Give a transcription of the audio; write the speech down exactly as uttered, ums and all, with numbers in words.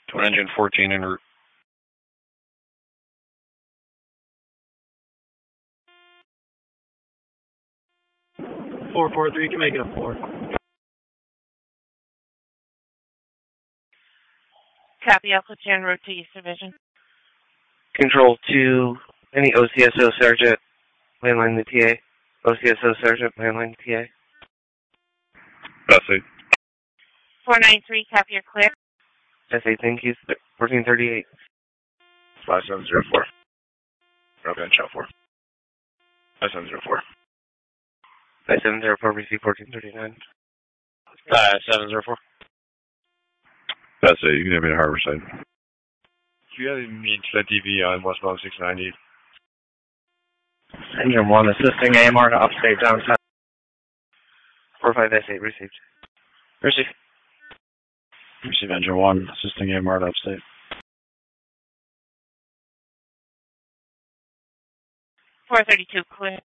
Twin engine fourteen en route. four four three, can make it a four. Copy, Alpha two en route to East Division. Control two, any O C S O Sergeant, landline the P A. O C S O Sergeant, landline the P A. S eight. four nine three, copy, you're clear. S eight, thank you. fourteen thirty-eight. five seven zero four. Okay, shot four. five seven zero four. five seven zero four, receive fourteen thirty-nine. five seven zero four. That's it, you can have me at Harbor Side. Do you have any flat D V on westbound six ninety? Engine one, assisting A M R to upstate downtown. four five S eight, received. Receive. Receive engine one, assisting A M R to upstate. four thirty-two, clear.